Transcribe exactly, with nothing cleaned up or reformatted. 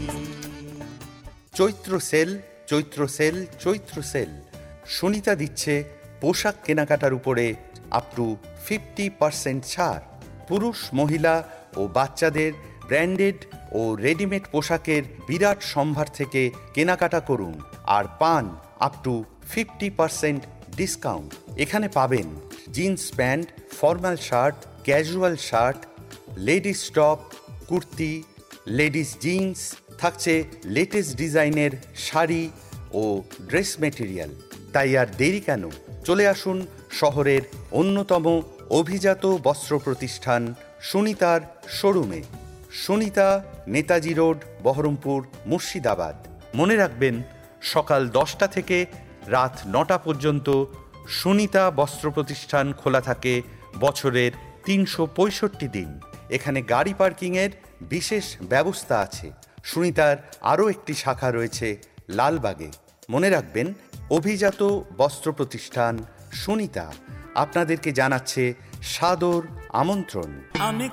চৈত্র sell, চৈত্র sell, চৈত্র sell. Sunita দিচ্ছে পোশাক কেনাকাটার উপরে আপ টু ফিফটি পার্সেন্ট ছাড়। পুরুষ, মহিলা ও বাচ্চাদের ব্র্যান্ডেড ও রেডিমেড পোশাকের বিরাট সম্ভার থেকে কেনাকাটা করুন আর পান up to fifty percent discount. এখানে পাবেন jeans pant, formal shirt, casual shirt, ladies top, kurti, ladies jeans, থাকছে লেটেস্ট ডিজাইনের শাড়ি ও ড্রেস মেটেরিয়াল। তাই আর দেরি কেন, চলে আসুন শহরের অন্যতম অভিজাত বস্ত্র প্রতিষ্ঠান সুনিতার শোরুমে। সুনিতা, নেতাজি রোড, বহরমপুর, মুর্শিদাবাদ। মনে রাখবেন, সকাল দশটা থেকে রাত নটা পর্যন্ত সুনিতা বস্ত্র প্রতিষ্ঠান খোলা থাকে বছরের তিনশো পঁয়ষট্টি দিন। এখানে গাড়ি পার্কিংয়ের বিশেষ ব্যবস্থা আছে। সুনিতার আরও একটি শাখা রয়েছে লালবাগে। মনে রাখবেন, অভিজাত বস্ত্র প্রতিষ্ঠান সুনিতা আপনাদেরকে জানাচ্ছে সাদর আমন্ত্রণ। আমি